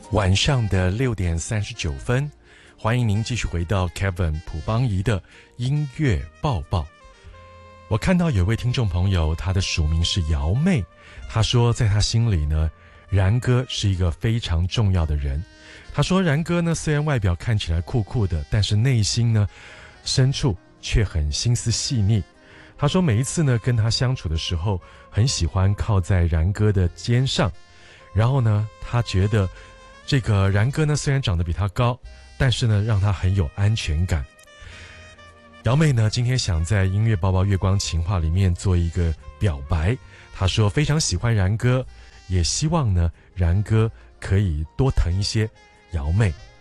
晚上的6:39，欢迎您继续回到 Kevin 朴邦仪的音乐报报。我看到有位听众朋友，他的署名是瑶妹，他说在他心里呢，然哥是一个非常重要的人。他说然哥呢，虽然外表看起来酷酷的，但是内心呢深处却很心思细腻。他说每一次呢跟他相处的时候，很喜欢靠在然哥的肩上，然后呢他觉得这个然哥呢虽然长得比他高，但是呢让他很有安全感。瑶妹呢今天想在音乐报报月光情话里面做一个表白，她说非常喜欢然哥，也希望呢然哥可以多疼一些瑶妹。